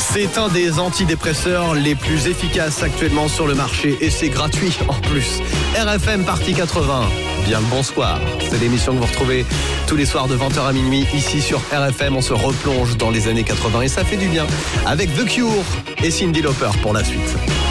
C'est un des antidépresseurs les plus efficaces actuellement sur le marché et c'est gratuit en plus. RFM Party 80. Bien le bonsoir. C'est l'émission que vous retrouvez tous les soirs de 20h à minuit ici sur RFM. On se replonge dans les années 80 et ça fait du bien avec The Cure et Cyndi Lauper pour la suite.